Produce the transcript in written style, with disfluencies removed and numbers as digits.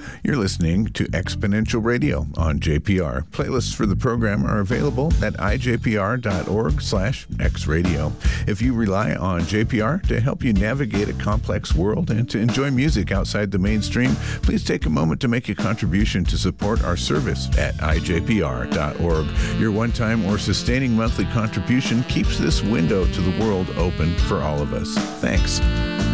You're listening to Exponential Radio on JPR. Playlists for the program are available at ijpr.org/xradio. If you rely on JPR to help you navigate a complex world and to enjoy music outside the mainstream, please take a moment to make a contribution to support our service at ijpr.org. Your one-time or sustaining monthly contribution keeps this window to the world open for all of us. Thanks.